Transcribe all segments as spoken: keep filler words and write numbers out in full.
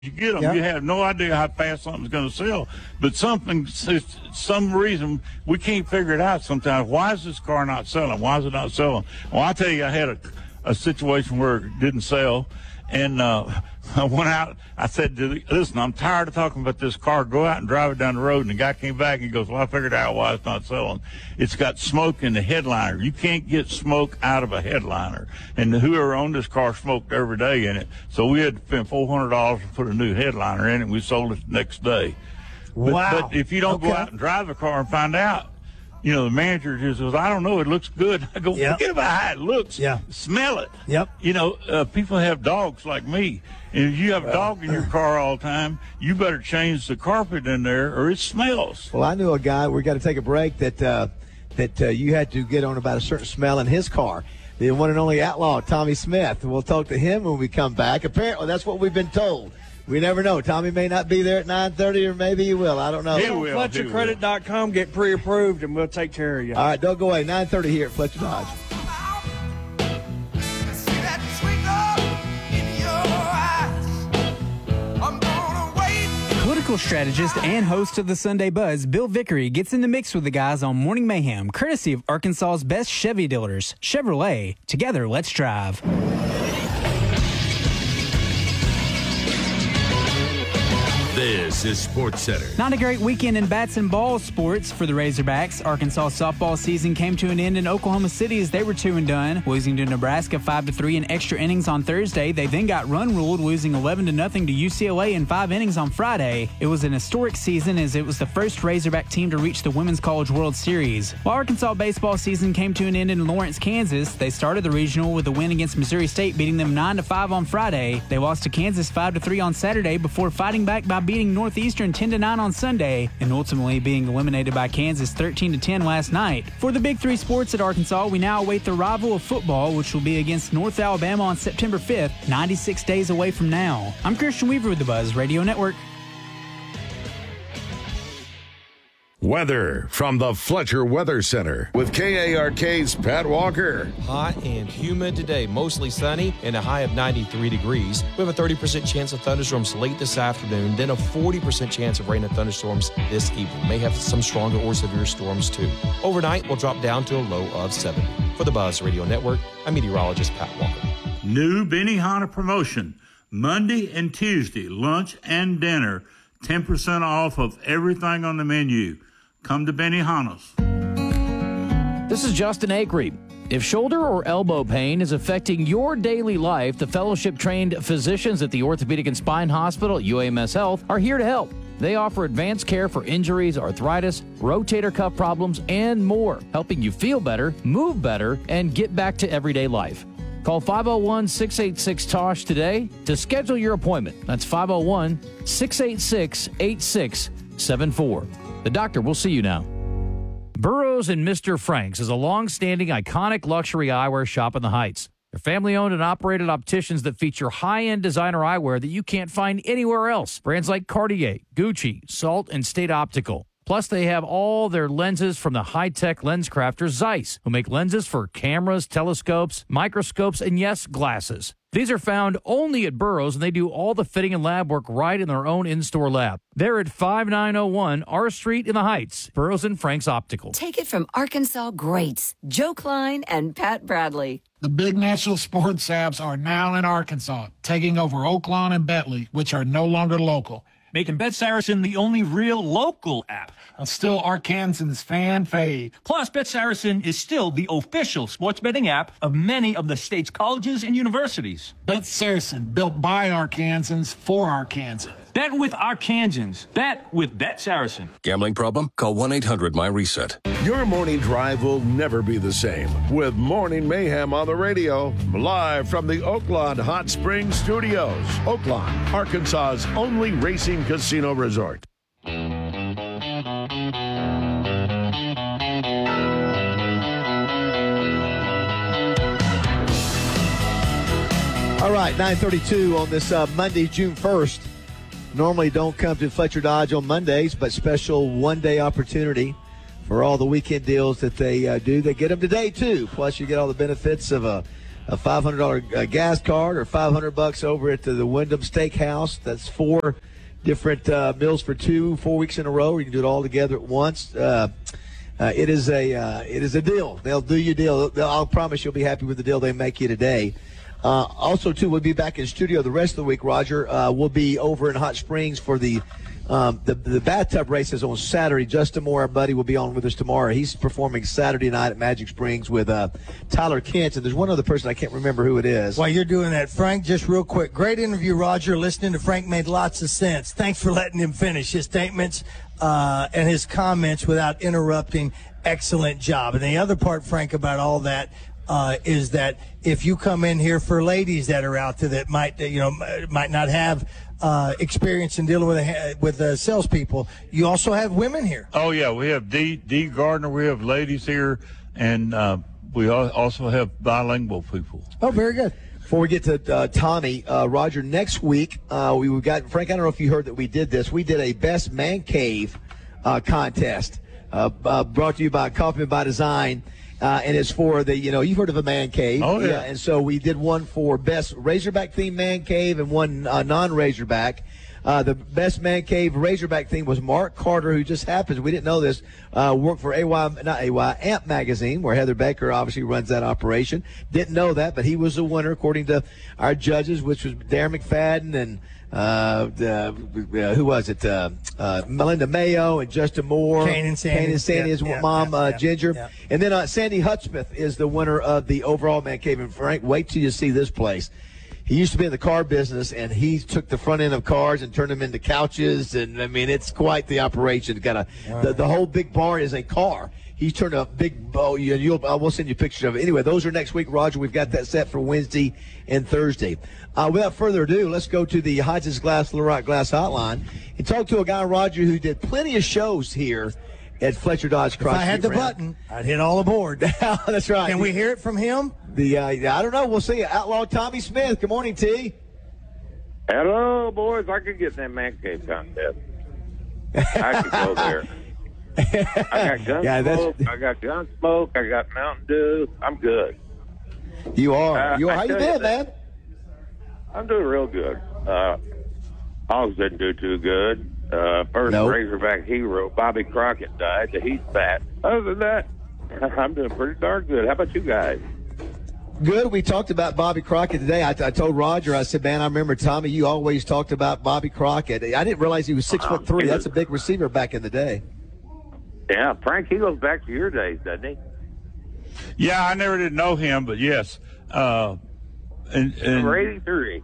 You get them, Yep. you have no idea how fast something's going to sell. But something, some reason, we can't figure it out sometimes. Why is this car not selling? Why is it not selling? Well, I tell you, I had a, a situation where it didn't sell, and uh, I went out. I said, listen, I'm tired of talking about this car. Go out and drive it down the road. And the guy came back and he goes, well, I figured out why it's not selling. It's got smoke in the headliner. You can't get smoke out of a headliner. And whoever owned this car smoked every day in it. So we had to spend four hundred dollars to put a new headliner in it. We sold it the next day. But, Wow. but if you don't Okay. go out and drive the car and find out, you know, the manager just goes, I don't know, it looks good. I go, Yep. forget about how it looks. Yeah. Smell it. Yep. You know, uh, people have dogs like me. And if you have a dog in your car all the time, you better change the carpet in there or it smells. Well, I knew a guy, we got to take a break, that uh, that uh, you had to get on about a certain smell in his car. The one and only outlaw, Tommy Smith. We'll talk to him when we come back. Apparently, that's what we've been told. We never know. Tommy may not be there at nine thirty, or maybe he will. I don't know. He will. Fletcher Credit dot com, get pre-approved, and we'll take care of you. All right, don't go away. nine thirty here at Fletcher Dodge. Political strategist and host of the Sunday Buzz, Bill Vickery, gets in the mix with the guys on Morning Mayhem, courtesy of Arkansas's best Chevy dealers, Chevrolet. Together, let's drive. This is Sports Center. Not a great weekend in bats and ball sports for the Razorbacks. Arkansas softball season came to an end in Oklahoma City as they were two and done, losing to Nebraska five to three in extra innings on Thursday. They then got run ruled, losing eleven to nothing to U C L A in five innings on Friday. It was an historic season as it was the first Razorback team to reach the Women's College World Series. While Arkansas baseball season came to an end in Lawrence, Kansas, they started the regional with a win against Missouri State, beating them nine to five on Friday. They lost to Kansas five to three on Saturday before fighting back by beating Northeastern ten to nine on Sunday and ultimately being eliminated by Kansas thirteen to ten last night. For the Big Three sports at Arkansas, we now await the rival of football, which will be against North Alabama on September fifth, ninety-six days away from now. I'm Christian Weaver with the Buzz Radio Network. Weather from the Fletcher Weather Center with K A R K's Pat Walker. Hot and humid today, mostly sunny and a high of ninety-three degrees. We have a thirty percent chance of thunderstorms late this afternoon, then a forty percent chance of rain and thunderstorms this evening. May have some stronger or severe storms too. Overnight, we'll drop down to a low of seventy. For the Buzz Radio Network, I'm meteorologist Pat Walker. New Benihana promotion, Monday and Tuesday, lunch and dinner, ten percent off of everything on the menu. Come to Benihana's. This is Justin Acree. If shoulder or elbow pain is affecting your daily life, the fellowship-trained physicians at the Orthopedic and Spine Hospital at U A M S Health are here to help. They offer advanced care for injuries, arthritis, rotator cuff problems, and more, helping you feel better, move better, and get back to everyday life. Call five oh one, six eight six, T O S H today to schedule your appointment. That's five oh one, six eight six, eight six seven four. The doctor will see you now. Burroughs and Mister Franks is a long-standing, iconic luxury eyewear shop in the Heights. They're family-owned and operated opticians that feature high-end designer eyewear that you can't find anywhere else. Brands like Cartier, Gucci, Salt, and State Optical. Plus, they have all their lenses from the high-tech lens crafter Zeiss, who make lenses for cameras, telescopes, microscopes, and yes, glasses. These are found only at Burroughs, and they do all the fitting and lab work right in their own in-store lab. They're at five nine oh one R Street in the Heights, Burroughs and Franks Optical. Take it from Arkansas greats, Joe Klein and Pat Bradley. The big national sports apps are now in Arkansas, taking over Oaklawn and Bentley, which are no longer local. Making Bet Saracen the only real local app. And still Arkansans fan fave. Plus, Bet Saracen is still the official sports betting app of many of the state's colleges and universities. Bet Saracen, built by Arkansans for Arkansans. Bet with Arkansans. Bet with Bet Saracen. Gambling problem? Call one eight hundred my reset. Your morning drive will never be the same with Morning Mayhem on the radio. Live from the Oaklawn Hot Springs Studios. Oaklawn, Arkansas's only racing casino resort. All right, nine thirty-two on this uh, Monday, June first. Normally don't come to Fletcher Dodge on Mondays, but special one-day opportunity for all the weekend deals that they uh, do. They get them today, too. Plus, you get all the benefits of a a five hundred dollars uh, gas card or five hundred bucks over at the, the Wyndham Steakhouse. That's four different uh, meals for two, four weeks in a row. You can do it all together at once. Uh, uh, it is a uh, it is a deal. They'll do you a deal. They'll, I'll promise you'll be happy with the deal they make you today. Uh, also, too, we'll be back in studio the rest of the week, Roger. Uh, we'll be over in Hot Springs for the um, the, the bathtub races on Saturday. Justin Moore, our buddy, will be on with us tomorrow. He's performing Saturday night at Magic Springs with uh, Tyler Kent. And there's one other person, I can't remember who it is. While you're doing that, Frank, just real quick. Great interview, Roger. Listening to Frank made lots of sense. Thanks for letting him finish his statements uh, and his comments without interrupting. Excellent job. And the other part, Frank, about all that, Uh, is that if you come in here for ladies that are out there that might, you know, might not have uh, experience in dealing with a, with uh, salespeople, you also have women here. Oh yeah, we have D D Gardner, we have ladies here, and uh, we also have bilingual people. Oh, very good. Before we get to uh, Tommy, uh, Roger, next week uh, we we've got Frank. I don't know if you heard that we did this. We did a best man cave uh, contest uh, uh, brought to you by Kaufman by Design. Uh, and it's for the, you know, you've heard of a man cave. Oh, yeah. yeah and so we did one for best Razorback themed man cave and one uh, non-Razorback. Uh, the best man cave Razorback theme was Mark Carter, who just happens, we didn't know this, uh, worked for A Y, not A Y, Amp Magazine, where Heather Baker obviously runs that operation. Didn't know that, but he was the winner according to our judges, which was Darren McFadden and Uh, uh, who was it? Uh, uh, Melinda Mayo and Justin Moore. Kane and Sandy. Kane and Sandy yeah, is yeah, mom, yeah, uh, yeah, Ginger. yeah. And then uh, Sandy Hudspeth is the winner of the overall man cave. And Frank, wait till you see this place. He used to be in the car business, and he took the front end of cars and turned them into couches. And I mean, it's quite the operation. Got a wow. the, the whole big bar is a car. He's turned a big bow. You, you'll, I will send you pictures of it. Anyway, those are next week, Roger. We've got that set for Wednesday and Thursday. Uh, without further ado, let's go to the Hodges Glass, Little Rock Glass Hotline and talk to a guy, Roger, who did plenty of shows here at Fletcher Dodge Cross. If I had the Round. button, I'd hit all aboard. That's right. Can we hear it from him? The uh, I don't know. We'll see. Outlaw Tommy Smith. Good morning, T. Hello, boys. I could get in that man cave contest. I could go there. I got gun yeah, smoke. I got gun smoke. I got Mountain Dew. I'm good. You are. Uh, you are. I How you tell been, you man? I'm doing real good. Uh, Hogs didn't do too good. Uh, first Nope. Razorback hero, Bobby Crockett, died. The heat bat. Other than that, I'm doing pretty darn good. How about you guys? Good. We talked about Bobby Crockett today. I, I told Roger, I said, man, I remember, Tommy, you always talked about Bobby Crockett. I didn't realize he was six foot three. That's a big receiver back in the day. Yeah, Frank, he goes back to your days, doesn't he? Yeah, I never did know him, but yes. Uh, and, and Number eighty-three.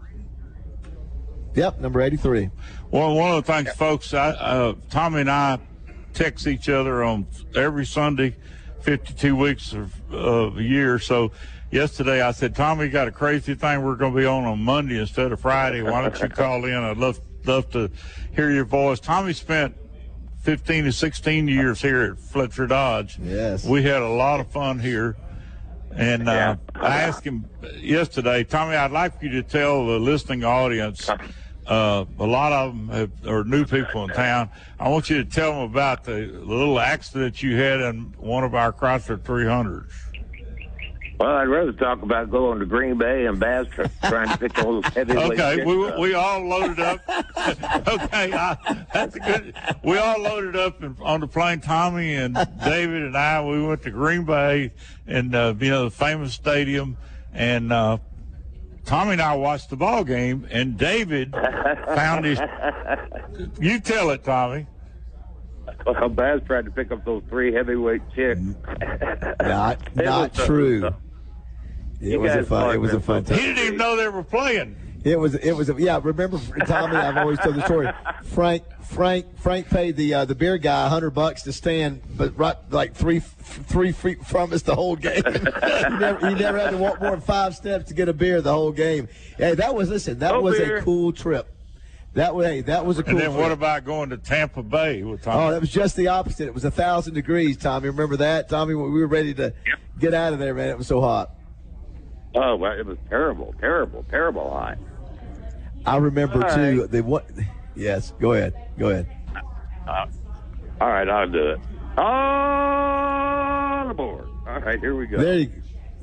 Yep, number eighty-three. Well, one of the things, folks, I, uh, Tommy and I text each other on every Sunday, fifty-two weeks of, of a year. So yesterday I said, Tommy, got a crazy thing we're going to be on on Monday instead of Friday. Why don't you call in? I'd love, love to hear your voice. Tommy spent fifteen to sixteen years here at Fletcher Dodge. Yes. We had a lot of fun here. And uh, Yeah. I asked him yesterday, Tommy, I'd like you to tell the listening audience, uh, a lot of them have, are new people in town. I want you to tell them about the, the little accident you had in one of our Chrysler three hundreds. Well, I'd rather talk about going to Green Bay and Bass tr- trying to pick those heavyweight Okay, chicks we up. we all loaded up. okay, I, that's a good. We all loaded up in, on the plane. Tommy and David and I, we went to Green Bay and uh, you know the famous stadium, and uh, Tommy and I watched the ball game, and David found his. You tell it, Tommy. Well, Bass tried to pick up those three heavyweight chicks. Not, It not was, uh, true. It You was a guys fun. thought It was a that fun was- He time. didn't even know they were playing. It was. It was. A, yeah. Remember, Tommy? I've always told the story. Frank. Frank. Frank paid the uh, the beer guy a hundred bucks to stand, but right like three three feet from us the whole game. he, never, he never had to walk more than five steps to get a beer the whole game. Hey, that was listen. That No was beer. a cool trip. That was. Hey, that was a cool. And then trip. what about going to Tampa Bay with Tommy? Oh, that was just the opposite. It was a thousand degrees, Tommy. Remember that, Tommy? When we were ready to get out of there, man, it was so hot. Oh, well, it was terrible, terrible, terrible hot. I remember All too. right. The what? Yes. Go ahead. Go ahead. Uh, all right, I'll do it. All aboard. All right, here we go. There you.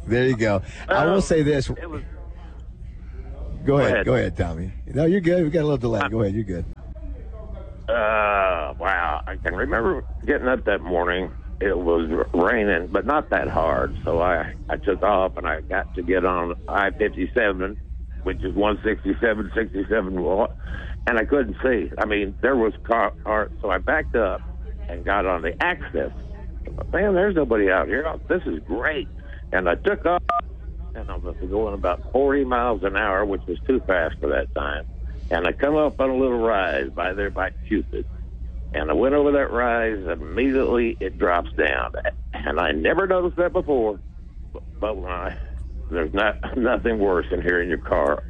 There you go. I will say this. It was, Go ahead. ahead. Go ahead, Tommy. No, you're good. We got a little delay. Go ahead. You're good. uh, wow. I can remember getting up that morning. It was raining, but not that hard. So I, I took off, and I got to get on I fifty-seven, which is one sixty-seven, sixty-seven, and I couldn't see. I mean, there was car, car so I backed up and got on the access. Man, there's nobody out here. This is great. And I took off, and I was going about forty miles an hour, which was too fast for that time. And I come up on a little rise by there by Cupid. And I went over that rise, and immediately it drops down. And I never noticed that before. But when I, there's not nothing worse than hearing your car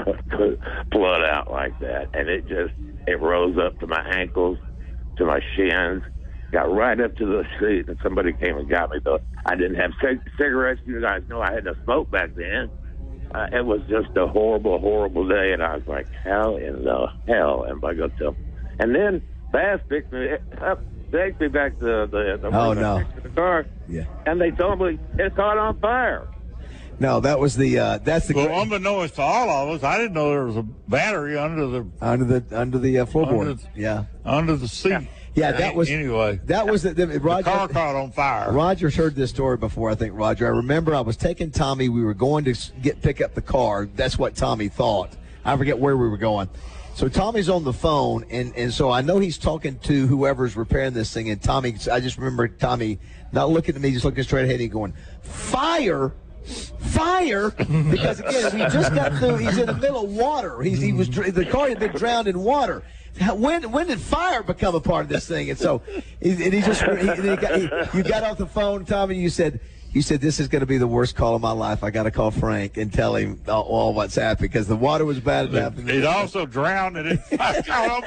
flood out like that. And it just, it rose up to my ankles, to my shins, got right up to the seat, and somebody came and got me. Though I didn't have cig- cigarettes. You guys know I had no smoke back then. Uh, it was just a horrible, horrible day, and I was like, how in the hell am I going to tell? And then Bass picked me up, takes me back to the, the, oh, the, no. the car, yeah. and they told me it caught on fire. No, that was the uh, that's the. Well, unbeknownst to all of us, I didn't know there was a battery under the under the under the uh, floorboard. Under the, yeah, under the seat. Yeah. Yeah, that was anyway. That was the, the Roger. The car caught on fire. Roger's heard this story before, I think. Roger, I remember I was taking Tommy. We were going to get pick up the car. That's what Tommy thought. I forget where we were going. So Tommy's on the phone, and, and so I know he's talking to whoever's repairing this thing. And Tommy, I just remember Tommy not looking at me, just looking straight ahead and going, "Fire." Fire, because again, we just got through. He's in the middle of water. He's, he was the car had been drowned in water. When when did fire become a part of this thing? And so, he, and he just he, and he got, he, you got off the phone, Tommy. And you said you said this is going to be the worst call of my life. I got to call Frank and tell him all, all what's happened because the water was bad enough. It, it also drowned and it caught on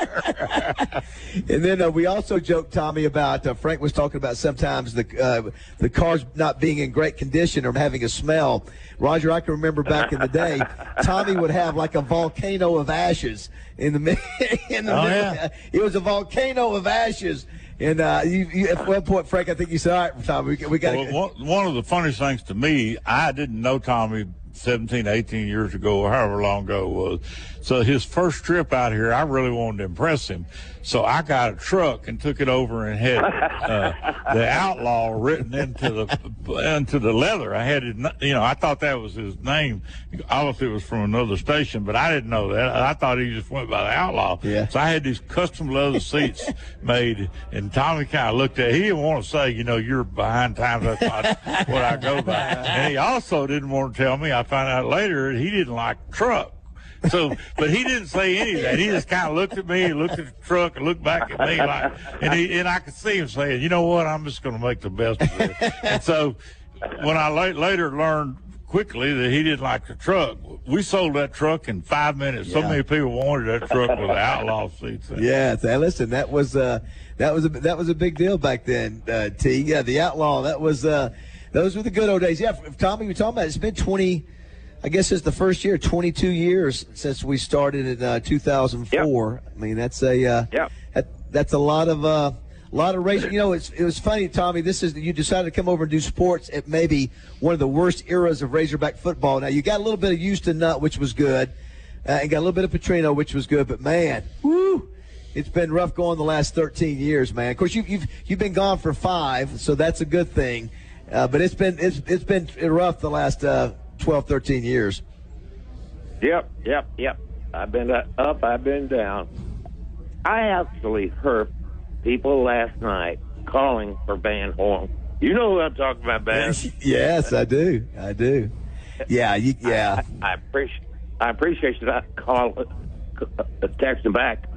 fire. And then uh, we also joked, Tommy, about uh, Frank was talking about sometimes the uh, the cars not being in great condition or having a smell. Roger, I can remember back in the day, Tommy would have like a volcano of ashes in the in the oh, middle. Yeah. It was a volcano of ashes. And uh, you, you, at one point, Frank, I think you said, "All right, Tommy, we, we got." Well, one, one of the funniest things to me, I didn't know Tommy seventeen, eighteen years ago, or however long ago it was. So his first trip out here, I really wanted to impress him. So I got a truck and took it over and had uh, the Outlaw written into the into the leather. I had it, you know, I thought that was his name. Obviously, it was from another station, but I didn't know that. I thought he just went by the Outlaw. Yeah. So I had these custom leather seats made, and Tommy kind of looked at it. He didn't want to say, you know, you're behind times. That's not what I go by. And he also didn't want to tell me. I found out later he didn't like truck. So, but he didn't say any of that. He just kind of looked at me, looked at the truck, and looked back at me, like, and he, and I could see him saying, "You know what? I'm just going to make the best of it." And so, when I la- later learned quickly that he didn't like the truck, we sold that truck in five minutes. So Yeah. many people wanted that truck with the Outlaw seats in it. Yeah, so, listen, that was uh, that was a that was a big deal back then. Uh, T, yeah, the Outlaw. That was uh, those were the good old days. Yeah, Tommy, you're talking about. It's been twenty. I guess it's the first year, twenty-two years since we started in uh, two thousand four. Yep. I mean, that's a uh, yep. that, that's a lot of uh, a lot of racing. You know, it's it was funny, Tommy. This is you decided to come over and do sports at maybe one of the worst eras of Razorback football. Now you got a little bit of Houston Nutt, which was good, uh, and got a little bit of Petrino, which was good. But man, woo, it's been rough going the last thirteen years, man. Of course, you, you've you've been gone for five, so that's a good thing. Uh, but it's been it's it's been rough the last uh, twelve, thirteen years. Yep, yep, yep. I've been up, I've been down. I actually heard people last night calling for Van Horn. You know who I'm talking about, Ben? Yes, I do. I do. Yeah, you, yeah. I, I, I appreciate. I appreciate you not calling, texting back,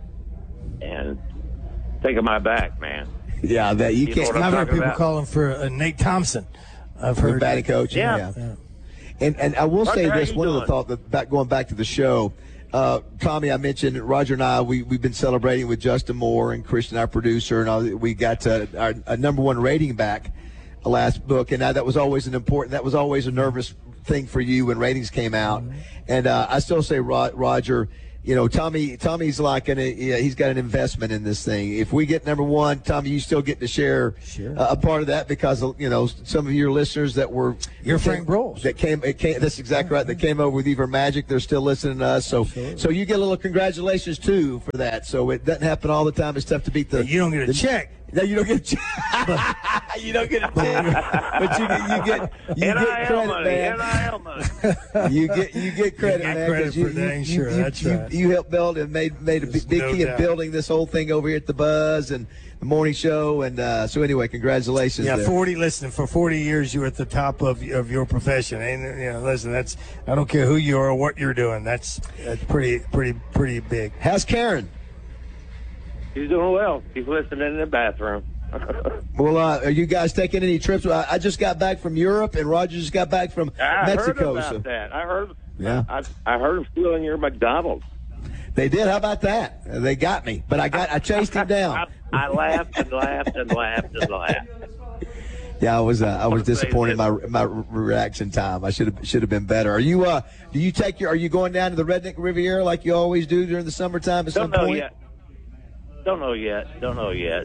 and taking my back, man. Yeah, that you, You know can't. what I'm I've heard talking people about? calling for uh, Nate Thompson. I've For heard batting coach. Yeah. Yeah. Yeah. And and I will say Roger, how this, you one of the doing? thoughts that back going back to the show, uh, Tommy, I mentioned Roger and I, we, we've been celebrating with Justin Moore and Christian, our producer, and all, we got uh, our, our number one rating back uh, last book, and uh, that was always an important, that was always a nervous thing for you when ratings came out. And uh, I still say, Ro- Roger, you know, Tommy. Tommy's like an yeah, he's got an investment in this thing. If we get number one, Tommy, you still get to share Sure. uh, a part of that because you know some of your listeners that were You're that Frank came, Broyles. that came. It came. That's exactly right. That came over with Ever Magic. They're still listening to us. So Absolutely. so you get a little congratulations too for that. So it doesn't happen all the time. It's tough to beat the. You don't get a the, check. No, you don't get a check. You don't get a check, but you get you get you N I L get credit, money, man. N I L money. You get you get credit, get man. credit 'cause you, for dang you, sure, you, that's you, right. you helped build and made made a There's big no key in doubt. building this whole thing over here at the Buzz and the morning show. And uh, so anyway, congratulations. Yeah, there. forty. Listen, for forty years, you were at the top of of your profession. And you know, listen, that's I don't care who you are or what you're doing. That's that's pretty pretty pretty big. How's Karen? She's doing well. She's listening in the bathroom. Well, uh, are you guys taking any trips? I, I just got back from Europe, and Roger just got back from I Mexico. heard about so that. I heard. Yeah. I, I heard of stealing your McDonald's. they did. How about that? Uh, They got me, but I got I chased him down. I, I laughed and laughed and laughed and laughed. Yeah, I was uh, I was wanna say disappointed in my this. my reaction time. I should have should have been better. Are you uh do you take your are you going down to the Redneck Riviera like you always do during the summertime at Don't some know point? yet. Don't know yet. Don't know yet.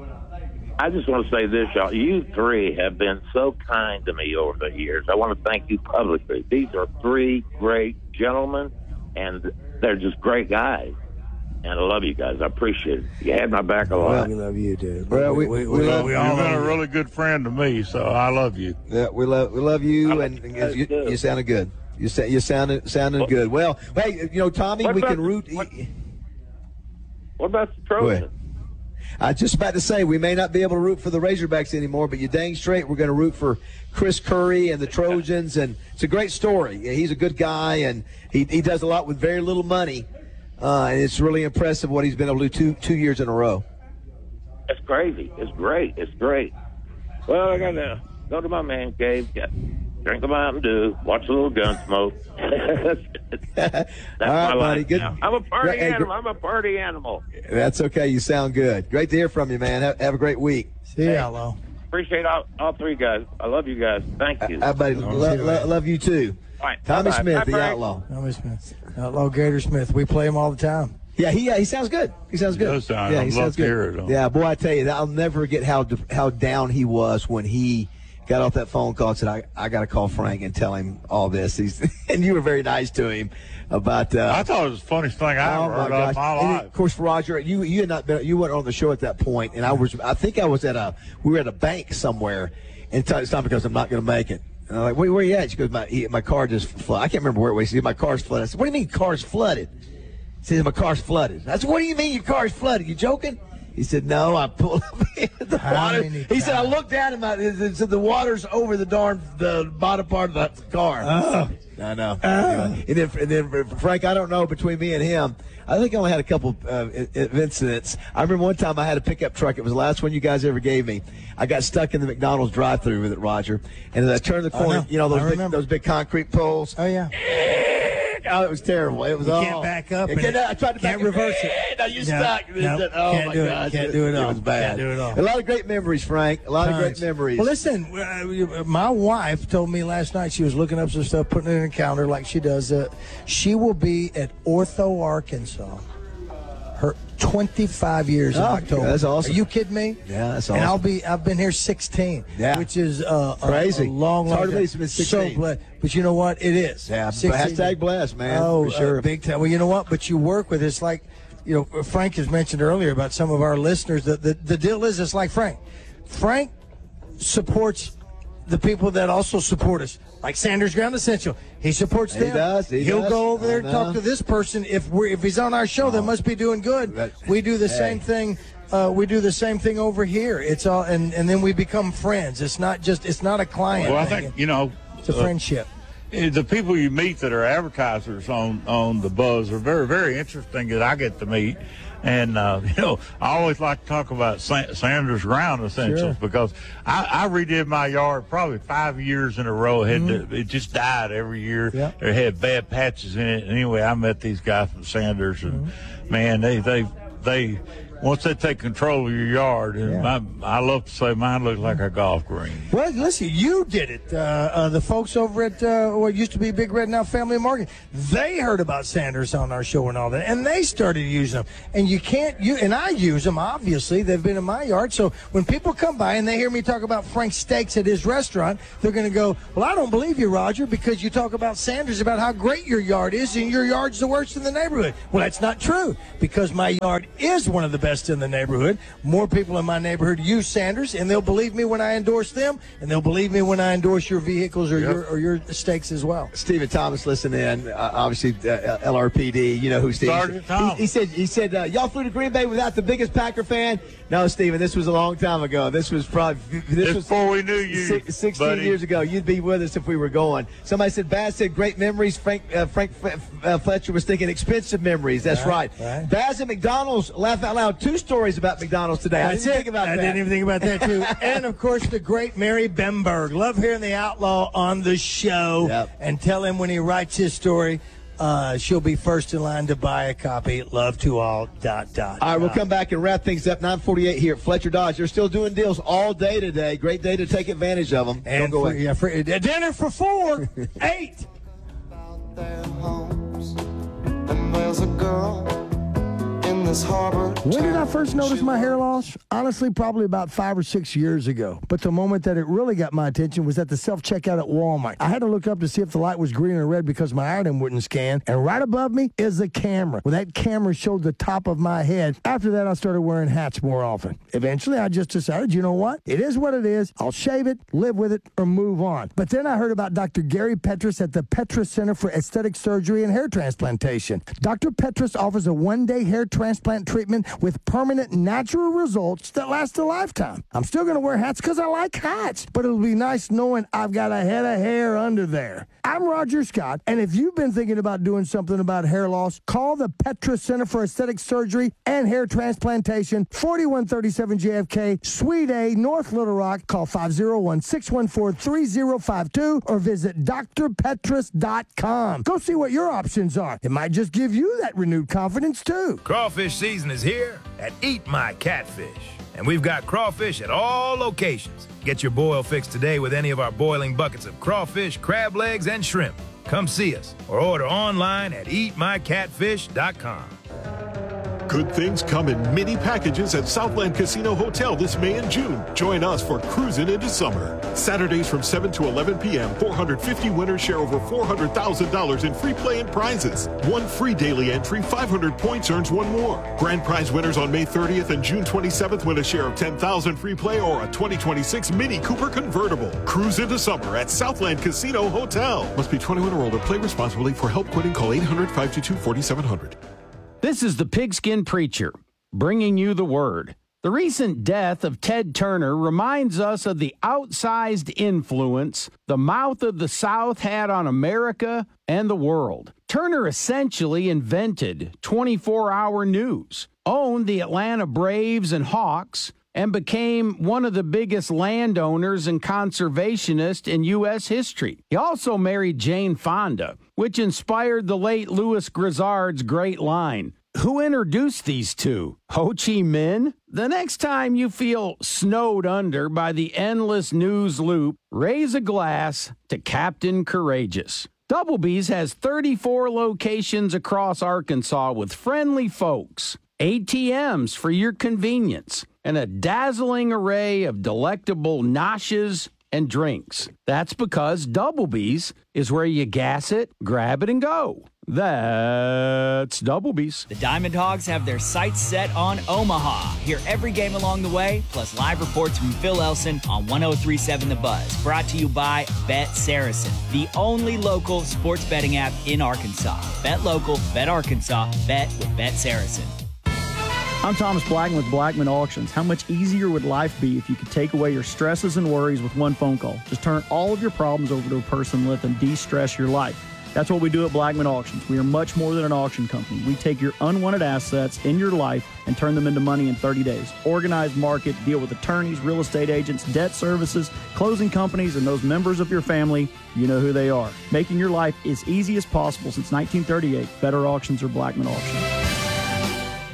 I just want to say this, y'all. You three have been so kind to me over the years. I want to thank you publicly. These are three great gentlemen, and they're just great guys. And I love you guys. I appreciate it. You had my back a lot. We love you, dude. Well, we- we, we love- we You've all been love a you. really good friend to me, so I love you. Yeah, we love we love you, I and, love and you guys you, too. you sounded good. You sa- you sounded sounding What- good. Well, hey, you know, Tommy, What we about can the- root. what- What about the Go ahead. Trojans? I was just about to say we may not be able to root for the Razorbacks anymore, but you dang straight we're going to root for Chris Curry and the Trojans, and it's a great story. Yeah, he's a good guy, and he he does a lot with very little money, uh, and it's really impressive what he's been able to do two two years in a row. It's crazy. It's great. It's great. Well, I got to go to my man cave, get, drink a Mountain Dew, watch a little Gunsmoke. that's that's All my right, buddy. life Good. now. I'm a party Great- hey, animal. I'm a party animal. That's okay. You sound good. Great to hear from you, man. Have, have a great week. See you, hello. Appreciate all, all three guys. I love you guys. Thank you. Uh, buddy, lo- lo- love you too. All right. Tommy Bye-bye. Smith, Bye, the Frank. outlaw. Tommy Smith, Outlaw Gator Smith. We play him all the time. Yeah, he uh, he sounds good. He sounds He good. does sound- yeah, I'd he love sounds to good. hear it, though. Yeah, boy, I tell you, I'll never forget how how down he was when he got off that phone call and said, "I I got to call Frank and tell him all this." He's and you were very nice to him about. Uh, I thought it was the funniest thing I Oh ever my heard gosh! of my And life. of course, Roger, you you had not been, you weren't on the show at that point, and I was. I think I was at a we were at a bank somewhere, and Tommy it's not because I'm not going to make it. And I'm like, where, where you at? She goes, my he, my car just flooded. I can't remember where it was. She said, my car's flooded. I said, what do you mean car's flooded? He said, my car's flooded. I said, what do you mean your car's flooded? You joking? He said, no, I pulled up into the How water. many He said, I times? looked down and my, it said the water's over the darn the bottom part of the car. Oh. I know. Anyway, and, then, and then, Frank, I don't know, between me and him, I think I only had a couple uh, i- i- incidents. I remember one time I had a pickup truck. It was the last one you guys ever gave me. I got stuck in the McDonald's drive-thru with it, Roger. And as I turned the I corner, know. you know, I those big, remember. those big concrete poles. Oh yeah. Oh, it was terrible. It was You all. can't back up I and can't- it- I tried to can't back reverse it. it. Now you No, stuck. no, oh can't my do it. gosh. Can't do it all. was bad. Can't do it all. A lot of great memories, Frank. A lot of Tons. great memories. Well, listen, uh, my wife told me last night she was looking up some stuff, putting it in a calendar like she does. Uh, she will be at Ortho, Arkansas. Her twenty-five years in Oh, October. that's awesome. Are you kidding me? Yeah, that's And I'll awesome. be. I've been here sixteen. Yeah. Which is uh, a- Crazy. A, long, It's long. hard to time. believe it's been sixteen. So blessed. But you know what? It is. Yeah, sixteen. hashtag blessed, man, Oh, for sure. uh, big time. Well, you know what? But you work with it's like, you know, Frank has mentioned earlier about some of our listeners. The the, the deal is it's like Frank. Frank supports the people that also support us, like Sanders Ground Essential. He supports He them. does, he He'll does. go over there I and talk know. to this person. If we're if he's on our show, they must be doing good. That- we do the hey. same thing. Uh, we do the same thing over here. It's all, and, and then we become friends. It's not just. It's not a client. Well, I thing. think, you know, It's a uh, friendship. eh, the people you meet that are advertisers on, on the Buzz are very, very interesting that I get to meet. And, uh, you know, I always like to talk about Sa- Sanders Ground Essentials Sure. because I, I redid my yard probably five years in a row. It, had to, it just died every year. Yeah. It had bad patches in it. Anyway, I met these guys from Sanders, and, man, they, they, they once they take control of your yard, and Yeah. my, I love to say mine looks like a golf green. Well, listen, you did it. Uh, uh, the folks over at uh, what used to be Big Red, now Family Market, they heard about Sanders on our show and all that, and they started using them. And you can't, you and I use them, obviously. They've been in my yard. So when people come by and they hear me talk about Frank's Steaks at his restaurant, they're going to go, well, I don't believe you, Roger, because you talk about Sanders, about how great your yard is, and your yard's the worst in the neighborhood. Well, that's not true, because my yard is one of the best in the neighborhood. More people in my neighborhood use Sanders, and they'll believe me when I endorse them, and they'll believe me when I endorse your vehicles or Yep. your or your steaks as well. Stephen Thomas, listen in. Uh, obviously, uh, L R P D. You know who Steve? Sergeant He, Tom. he said. He said uh, y'all flew to Green Bay without the biggest Packer fan. No, Stephen, this was a long time ago. This was probably this It's was before we knew you, six, sixteen buddy. years ago. You'd be with us if we were going. Somebody said Baz said great memories. Frank uh, Frank F- uh, Fletcher was thinking expensive memories. That's right. Right, right. Baz at McDonald's. Laugh out loud. Two stories about McDonald's today. I That's didn't it. think about I that. didn't even think about that too. And of course, the great Mary Bemberg. Love hearing the Outlaw on the show. Yep. And tell him when he writes his story, uh, she'll be first in line to buy a copy. Love to all. Dot dot. All right, we'll dot. come back and wrap things up. nine forty-eight here at Fletcher Dodge. They're still doing deals all day today. Great day to take advantage of them. And Don't go for, away. yeah, for, uh, dinner for four, eight. And there's a girl in this harbor. When did I first notice my hair loss? Honestly, probably about five or six years ago. But the moment that it really got my attention was at the self-checkout at Walmart. I had to look up to see if the light was green or red because my item wouldn't scan. And right above me is a camera. Well, that camera showed the top of my head. After that, I started wearing hats more often. Eventually, I just decided, you know what? It is what it is. I'll shave it, live with it, or move on. But then I heard about Doctor Gary Petrus at the Petrus Center for Aesthetic Surgery and Hair Transplantation. Doctor Petrus offers a one-day hair transplant treatment with permanent natural results that last a lifetime. I'm still going to wear hats because I like hats, but it'll be nice knowing I've got a head of hair under there. I'm Roger Scott, and if you've been thinking about doing something about hair loss, call the Petrus Center for Aesthetic Surgery and Hair Transplantation, forty-one thirty-seven J F K, Suite A, North Little Rock. Call five oh one, six one four, three oh five two or visit d r petrus dot com. Go see what your options are. It might just give you that renewed confidence, too. Crawfish season is here at Eat My Catfish. And we've got crawfish at all locations. Get your boil fix today with any of our boiling buckets of crawfish, crab legs, and shrimp. Come see us or order online at eat my catfish dot com. Good things come in mini packages at Southland Casino Hotel this May and June. Join us for Cruising into Summer. Saturdays from seven to eleven p.m., four hundred fifty winners share over four hundred thousand dollars in free play and prizes. One free daily entry, five hundred points earns one more. Grand prize winners on May thirtieth and June twenty-seventh win a share of ten thousand dollars free play or a twenty twenty-six Mini Cooper convertible. Cruise into Summer at Southland Casino Hotel. Must be twenty-one or older. Play responsibly. For help quitting, call eight hundred, five two two, four seven zero zero. This is the Pigskin Preacher, bringing you the word. The recent death of Ted Turner reminds us of the outsized influence the mouth of the South had on America and the world. Turner essentially invented twenty-four hour news, owned the Atlanta Braves and Hawks, and became one of the biggest landowners and conservationists in U S history. He also married Jane Fonda, which inspired the late Louis Grizzard's great line, "Who introduced these two? Ho Chi Minh?" The next time you feel snowed under by the endless news loop, raise a glass to Captain Courageous. Doublebee's has thirty-four locations across Arkansas with friendly folks, A T Ms for your convenience, and a dazzling array of delectable noshes and drinks. That's because Doublebee's is where you gas it, grab it, and go. That's Doublebee's. The Diamond Hogs have their sights set on Omaha. Hear every game along the way, plus live reports from Phil Elson on one oh three point seven The Buzz. Brought to you by Bet Saracen, the only local sports betting app in Arkansas. Bet local, bet Arkansas, bet with Bet Saracen. I'm Thomas Blackman with Blackman Auctions. How much easier would life be if you could take away your stresses and worries with one phone call? Just turn all of your problems over to a person and let them de-stress your life. That's what we do at Blackman Auctions. We are much more than an auction company. We take your unwanted assets in your life and turn them into money in thirty days. Organize, market, deal with attorneys, real estate agents, debt services, closing companies, and those members of your family. You know who they are. Making your life as easy as possible since nineteen thirty-eight. Better auctions or Blackman Auctions.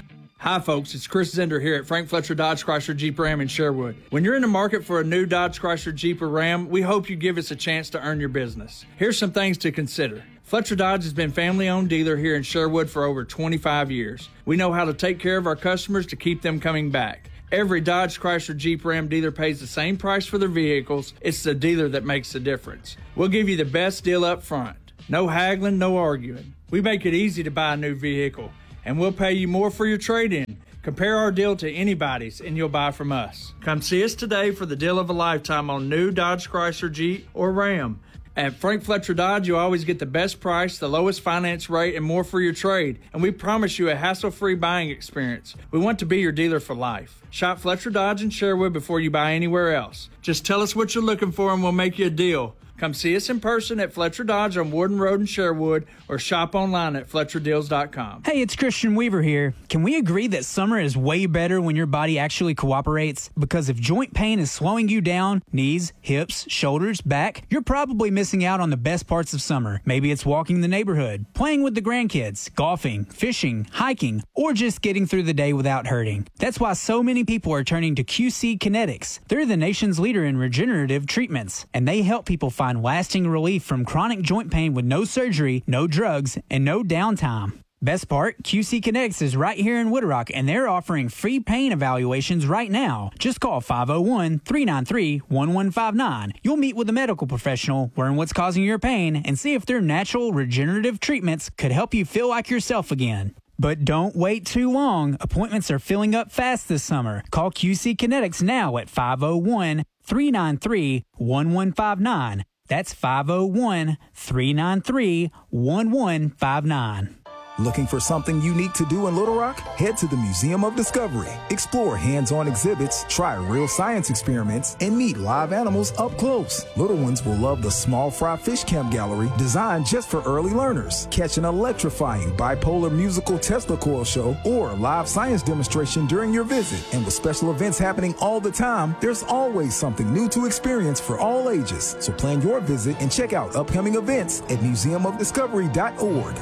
Hi, folks. It's Chris Zender here at Frank Fletcher Dodge Chrysler Jeep Ram in Sherwood. When you're in the market for a new Dodge Chrysler Jeep or Ram, we hope you give us a chance to earn your business. Here's some things to consider. Fletcher Dodge has been family-owned dealer here in Sherwood for over twenty-five years. We know how to take care of our customers to keep them coming back. Every Dodge Chrysler Jeep Ram dealer pays the same price for their vehicles. It's the dealer that makes the difference. We'll give you the best deal up front. No haggling, no arguing. We make it easy to buy a new vehicle, and we'll pay you more for your trade-in. Compare our deal to anybody's, and you'll buy from us. Come see us today for the deal of a lifetime on new Dodge Chrysler Jeep or Ram. At Frank Fletcher Dodge, you always get the best price, the lowest finance rate, and more for your trade. And we promise you a hassle-free buying experience. We want to be your dealer for life. Shop Fletcher Dodge in Sherwood before you buy anywhere else. Just tell us what you're looking for and we'll make you a deal. Come see us in person at Fletcher Dodge on Warden Road in Sherwood or shop online at Fletcher Deals dot com. Hey, it's Christian Weaver here. Can we agree that summer is way better when your body actually cooperates? Because if joint pain is slowing you down, knees, hips, shoulders, back, you're probably missing out on the best parts of summer. Maybe it's walking the neighborhood, playing with the grandkids, golfing, fishing, hiking, or just getting through the day without hurting. That's why so many people are turning to Q C Kinetics. They're the nation's leader in regenerative treatments, and they help people find lasting relief from chronic joint pain with no surgery, no drugs, and no downtime. Best part, Q C Kinetics is right here in Wooded Rock, and they're offering free pain evaluations right now. Just call five oh one, three nine three, one one five nine. You'll meet with a medical professional, learn what's causing your pain, and see if their natural regenerative treatments could help you feel like yourself again. But don't wait too long. Appointments are filling up fast this summer. Call Q C Kinetics now at five oh one, three nine three, one one five nine. That's five oh one, three nine three, one one five nine. Looking for something unique to do in Little Rock? Head to the Museum of Discovery. Explore hands-on exhibits, try real science experiments, and meet live animals up close. Little ones will love the Small Fry Fish Camp Gallery, designed just for early learners. Catch an electrifying bipolar musical Tesla coil show or live science demonstration during your visit. And with special events happening all the time, there's always something new to experience for all ages. So plan your visit and check out upcoming events at museum of discovery dot org.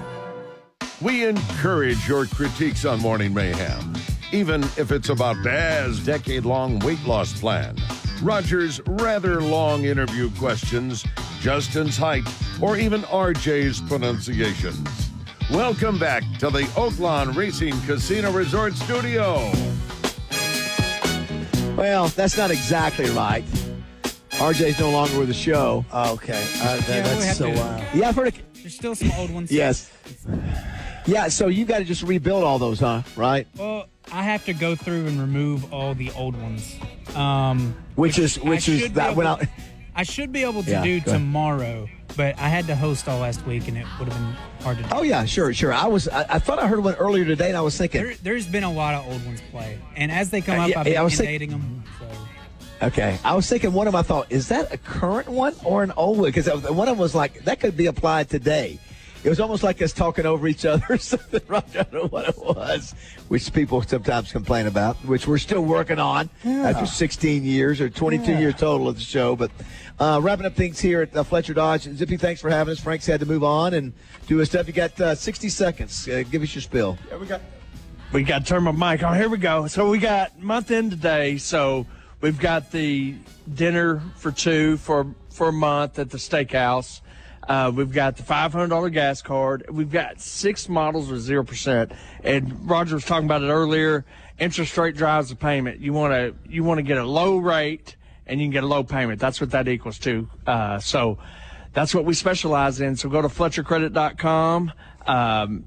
We encourage your critiques on Morning Mayhem, even if it's about Dad's decade-long weight loss plan, Roger's rather long interview questions, Justin's height, or even R J's pronunciations. Welcome back to the Oaklawn Racing Casino Resort Studio. Well, that's not exactly right. R J's no longer with the show. Oh, okay. Uh, that, Yeah, we that's have so to- wild. Yeah, I've heard it. There's still some old ones. Yes. Yeah, so you got to just rebuild all those, huh? Right? Well, I have to go through and remove all the old ones. Um, Which is I which is should be that went able- out. I should be able to Yeah, do go ahead. tomorrow, but I had to host all last week, and it would have been hard to do. Oh yeah, sure, sure. I was I, I thought I heard one earlier today, and I was thinking. There, there's been a lot of old ones play, and as they come Uh, up, yeah, I've been yeah, I was inundating them. So. Okay, I was thinking one of them. I thought, is that a current one or an old one? Because one of them was like that could be applied today. It was almost like us talking over each other or something. Right? I don't know what it was, which people sometimes complain about, which we're still working on Yeah. after sixteen years or twenty-two Yeah. years total of the show. But uh, wrapping up things here at uh, Fletcher Dodge. Zippy, thanks for having us. Frank's had to move on and do his stuff. You got uh, sixty seconds. Uh, give us your spill. Yeah, we got we got to turn my mic on. Here we go. So we got month end today. So we've got the dinner for two for for a month at the steakhouse. Uh, we've got the five hundred dollars gas card. We've got six models with zero percent. And Roger was talking about it earlier. Interest rate drives the payment. You want to you want to get a low rate and you can get a low payment. That's what that equals to. Uh, so that's what we specialize in. So go to Fletcher Credit dot com. Um,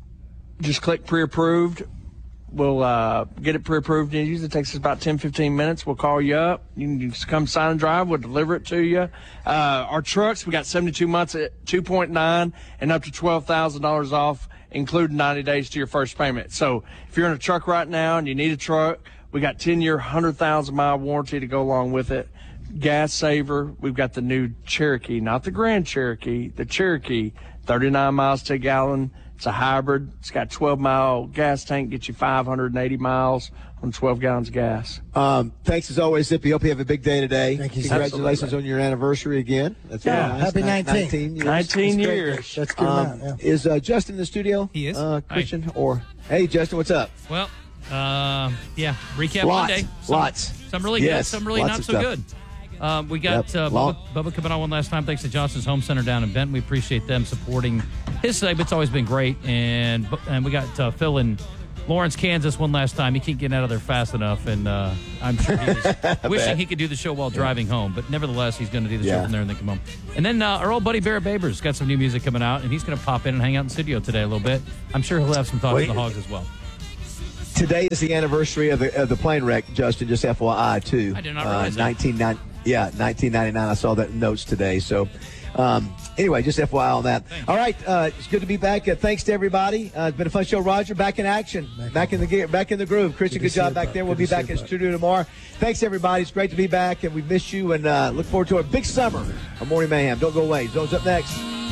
just click pre-approved. We'll uh, get it pre-approved. It usually takes us about ten, fifteen minutes. We'll call you up. You can just come sign and drive. We'll deliver it to you. Uh, our trucks, we got seventy-two months at two point nine and up to twelve thousand dollars off, including ninety days to your first payment. So if you're in a truck right now and you need a truck, we got ten-year, one hundred thousand mile warranty to go along with it. Gas saver. We've got the new Cherokee, not the Grand Cherokee, the Cherokee, thirty-nine miles to a gallon. It's a hybrid. It's got twelve mile gas tank, gets you five hundred eighty miles on twelve gallons of gas. Um, thanks as always, Zippy. Hope you have a big day today. Thank you, sir. Congratulations Absolutely. on your anniversary again. That's Yeah, very nice. happy Nin- nineteen. nineteen years. nineteen That's great. years. That's a good Um, amount, yeah. Is uh, Justin in the studio? He is. Uh, Christian or hey, Justin, what's up? Well, Uh, yeah, recap Lots. Monday. Some, Lots. Some really Yes, good, some really lots not of so stuff. good. Um, we got Yep. uh, Long- Bubba, Bubba coming on one last time. Thanks to Johnson's Home Center down in Benton. We appreciate them supporting his segment. It's always been great. And and we got uh, Phil in Lawrence, Kansas one last time. He can't get out of there fast enough. And uh, I'm sure he was wishing he could do the show while driving home. But nevertheless, he's going to do the show Yeah. from there and then come home. And then uh, our old buddy Barrett Babers got some new music coming out. And he's going to pop in and hang out in the studio today a little bit. I'm sure he'll have some thoughts Wait. on the Hogs as well. Today is the anniversary of the of the plane wreck, Justin. Just F Y I, too. I did not realize that. nineteen ninety Yeah, nineteen ninety-nine. I saw that in notes today. So, um, anyway, just F Y I on that. All right, uh, it's good to be back. Uh, thanks to everybody. Uh, it's been a fun show. Roger, back in action, back in the gear, back in the groove. Christian, good, to job see you, back bud. there. We'll Good be to see back you, in bud. studio tomorrow. Thanks, everybody. It's great to be back, and we miss you. And uh, look forward to a big summer of Morning Mayhem. Don't go away. Zone's up next.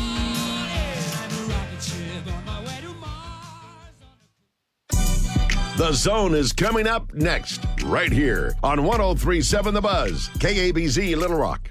The Zone is coming up next, right here on one oh three point seven The Buzz, K A B Z Little Rock.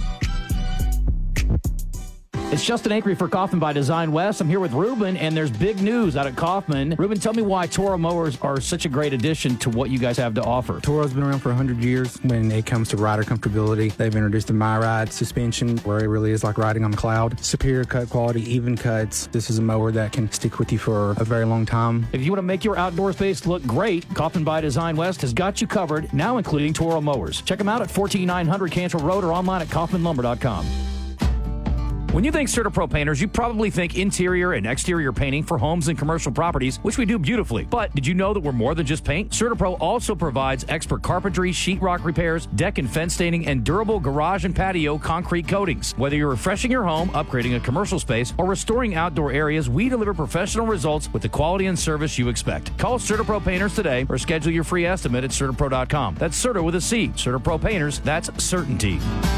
It's Justin Acree for Kaufman by Design West. I'm here with Ruben, and there's big news out at Kaufman. Ruben, tell me why Toro mowers are such a great addition to what you guys have to offer. Toro's been around for one hundred years. When it comes to rider comfortability, they've introduced the MyRide suspension, where it really is like riding on the cloud. Superior cut quality, even cuts. This is a mower that can stick with you for a very long time. If you want to make your outdoor space look great, Kaufman by Design West has got you covered, now including Toro mowers. Check them out at fourteen nine hundred Cantrell Road or online at kaufman lumber dot com. When you think CertaPro Painters, you probably think interior and exterior painting for homes and commercial properties, which we do beautifully. But did you know that we're more than just paint? CertaPro also provides expert carpentry, sheetrock repairs, deck and fence staining, and durable garage and patio concrete coatings. Whether you're refreshing your home, upgrading a commercial space, or restoring outdoor areas, we deliver professional results with the quality and service you expect. Call CertaPro Painters today or schedule your free estimate at Certa Pro dot com. That's Certa with a C. CertaPro Painters, that's certainty.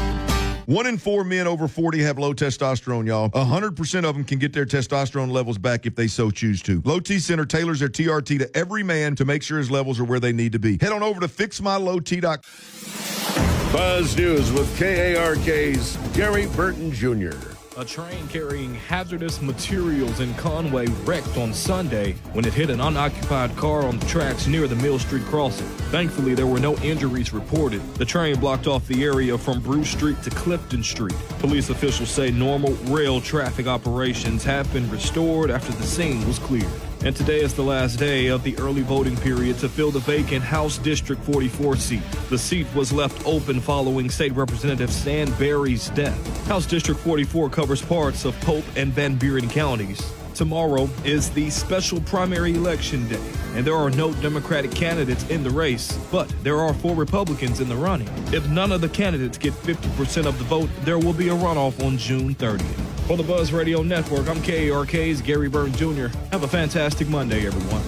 One in four men over forty have low testosterone, y'all. one hundred percent of them can get their testosterone levels back if they so choose to. Low T Center tailors their T R T to every man to make sure his levels are where they need to be. Head on over to fix my low T dot com. Buzz News with K A R K's Gary Burton Junior A train carrying hazardous materials in Conway wrecked on Sunday when it hit an unoccupied car on the tracks near the Mill Street crossing. Thankfully, there were no injuries reported. The train blocked off the area from Bruce Street to Clifton Street. Police officials say normal rail traffic operations have been restored after the scene was cleared. And today is the last day of the early voting period to fill the vacant House District forty-four seat. The seat was left open following State Representative Stan Berry's death. House District forty-four covers parts of Pope and Van Buren counties. Tomorrow is the special primary election day, and there are no Democratic candidates in the race, but there are four Republicans in the running. If none of the candidates get fifty percent of the vote, there will be a runoff on June thirtieth. For the Buzz Radio Network, I'm K A R K's Gary Byrne Junior Have a fantastic Monday, everyone.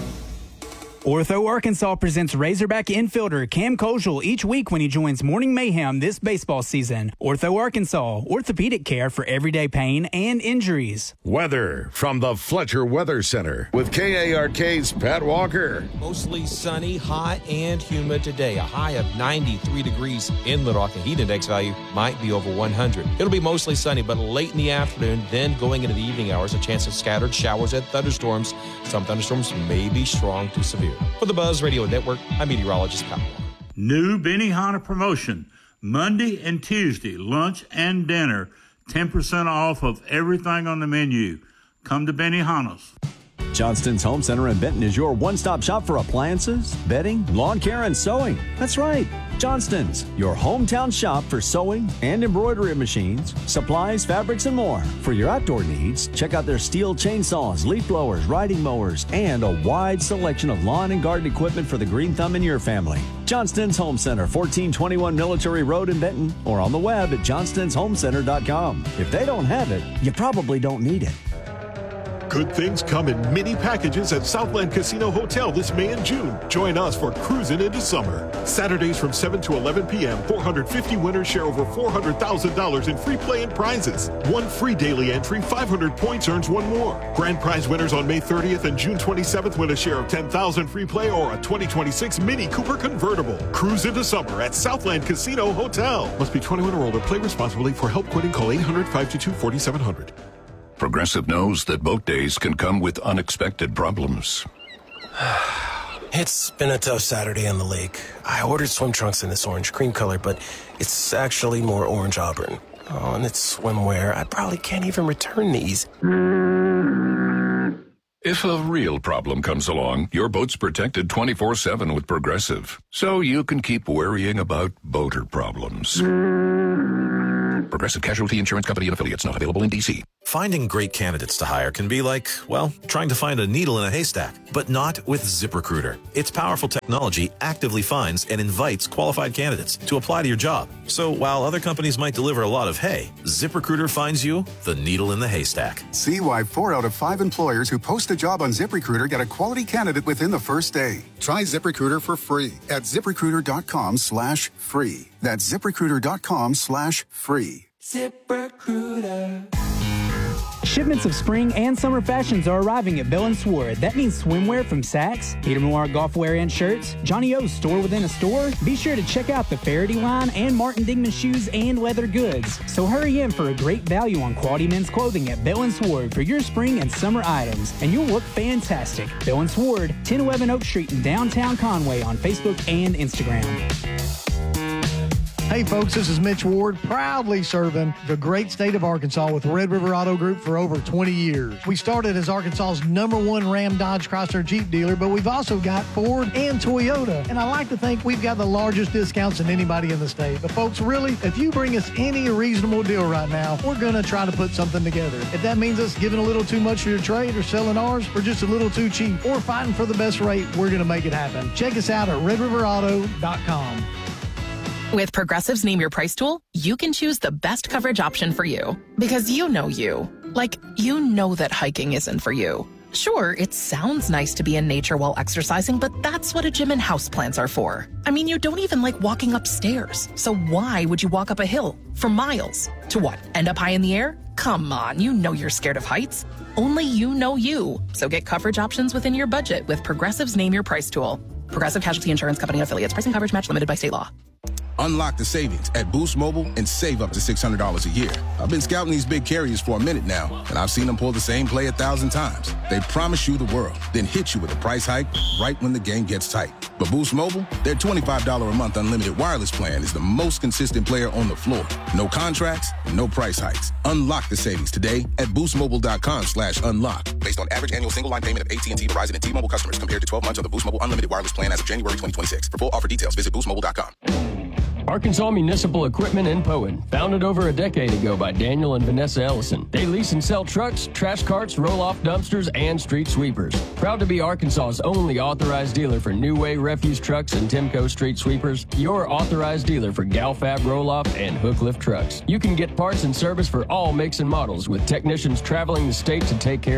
Ortho Arkansas presents Razorback infielder Cam Kojal each week when he joins Morning Mayhem this baseball season. Ortho Arkansas, orthopedic care for everyday pain and injuries. Weather from the Fletcher Weather Center with K A R K's Pat Walker. Mostly sunny, hot, and humid today. A high of ninety-three degrees in Little Rock. The heat index value might be over one hundred. It'll be mostly sunny, but late in the afternoon, then going into the evening hours, a chance of scattered showers and thunderstorms. Some thunderstorms may be strong to severe. For the Buzz Radio Network, I'm meteorologist Pat Walker. New Benihana promotion. Monday and Tuesday, lunch and dinner, ten percent off of everything on the menu. Come to Benihana's. Johnston's Home Center in Benton is your one-stop shop for appliances, bedding, lawn care, and sewing. That's right. Johnston's, your hometown shop for sewing and embroidery machines, supplies, fabrics, and more. For your outdoor needs, check out their steel chainsaws, leaf blowers, riding mowers, and a wide selection of lawn and garden equipment for the green thumb in your family. Johnston's Home Center, fourteen twenty-one Military Road in Benton, or on the web at johnstons home center dot com. If they don't have it, you probably don't need it. Good things come in mini packages at Southland Casino Hotel this May and June. Join us for Cruising into Summer. Saturdays from seven to eleven p.m., four hundred fifty winners share over four hundred thousand dollars in free play and prizes. One free daily entry, five hundred points earns one more. Grand prize winners on May thirtieth and June twenty-seventh win a share of ten thousand dollars free play or a twenty twenty-six Mini Cooper convertible. Cruise into Summer at Southland Casino Hotel. Must be twenty-one or older. Play responsibly. For help quitting, call eight hundred, five two two, four seven zero zero. Progressive knows that boat days can come with unexpected problems. It's been a tough Saturday on the lake. I ordered swim trunks in this orange cream color, but it's actually more orange auburn. Oh, and it's swimwear. I probably can't even return these. If a real problem comes along, your boat's protected twenty-four seven with Progressive, so you can keep worrying about boater problems. Progressive Casualty Insurance Company and Affiliates, not available in D C. Finding great candidates to hire can be like, well, trying to find a needle in a haystack, but not with ZipRecruiter. Its powerful technology actively finds and invites qualified candidates to apply to your job. So while other companies might deliver a lot of hay, ZipRecruiter finds you the needle in the haystack. See why four out of five employers who post a job on ZipRecruiter get a quality candidate within the first day. Try ZipRecruiter for free at ZipRecruiter.com slash free. That's ZipRecruiter.com slash free. ZipRecruiter. Shipments of spring and summer fashions are arriving at Bell and Sword. That means swimwear from Saks, Peter Millar golf wear and shirts, Johnny O's store within a store. Be sure to check out the Faraday line and Martin Dingman shoes and leather goods. So hurry in for a great value on quality men's clothing at Bell and Sword for your spring and summer items, and you'll look fantastic. Bell and Sword, ten eleven Oak Street in downtown Conway on Facebook and Instagram. Hey folks, this is Mitch Ward, proudly serving the great state of Arkansas with Red River Auto Group for over twenty years. We started as Arkansas's number one Ram, Dodge, Chrysler, Jeep dealer, but we've also got Ford and Toyota. And I like to think we've got the largest discounts than anybody in the state. But folks, really, if you bring us any reasonable deal right now, we're going to try to put something together. If that means us giving a little too much for your trade or selling ours for just a little too cheap or fighting for the best rate, we're going to make it happen. Check us out at red river auto dot com. With Progressive's Name Your Price tool, you can choose the best coverage option for you. Because you know you. Like, you know that hiking isn't for you. Sure, it sounds nice to be in nature while exercising, but that's what a gym and houseplants are for. I mean, you don't even like walking upstairs. So why would you walk up a hill for miles? To what, end up high in the air? Come on, you know you're scared of heights. Only you know you. So get coverage options within your budget with Progressive's Name Your Price tool. Progressive Casualty Insurance Company and Affiliates. Pricing coverage match limited by state law. Unlock the savings at Boost Mobile and save up to six hundred dollars a year. I've been scouting these big carriers for a minute now, and I've seen them pull the same play a thousand times. They promise you the world, then hit you with a price hike right when the game gets tight. But Boost Mobile, their twenty-five dollars a month unlimited wireless plan is the most consistent player on the floor. No contracts, no price hikes. Unlock the savings today at boostmobile.com slash unlock. Based on average annual single line payment of A T and T, Verizon, and T-Mobile customers compared to twelve months of the Boost Mobile unlimited wireless plan as of January twenty twenty-six. For full offer details, visit boost mobile dot com. Arkansas Municipal Equipment in Poen, founded over a decade ago by Daniel and Vanessa Ellison. They lease and sell trucks, trash carts, roll-off dumpsters, and street sweepers. Proud to be Arkansas's only authorized dealer for New Way refuse trucks and Timco street sweepers, your authorized dealer for Galfab roll-off and hook lift trucks. You can get parts and service for all makes and models with technicians traveling the state to take care